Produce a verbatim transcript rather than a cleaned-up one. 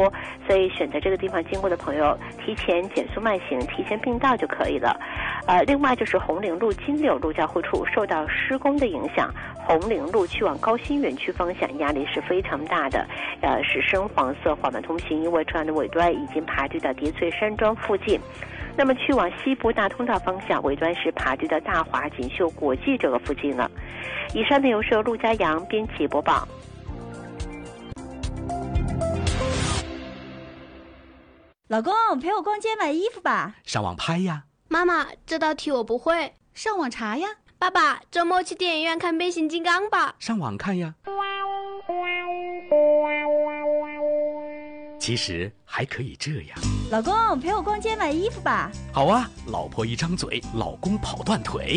多，所以选择这个地方经过的朋友，提前减速慢行，提前并道就可以了。呃，另外就是红岭路、金柳路交汇处受到施工的影响，红岭路去往高新园区方向压力是非常大的，呃，是深黄色缓慢通行，因为车辆的尾端已经排队到叠翠山庄附近。那么去往西部大通道方向，尾端是排队到大华锦绣国际这个附近了。以上内容是由陆家阳编辑播报。 老公，陪我逛街买衣服吧。 上网拍呀。 妈妈，这道题我不会。 上网查呀。 爸爸，周末去电影院看变形金刚吧。 上网看呀。其实还可以这样。 老公，陪我逛街买衣服吧。 好啊，老婆一张嘴，老公跑断腿。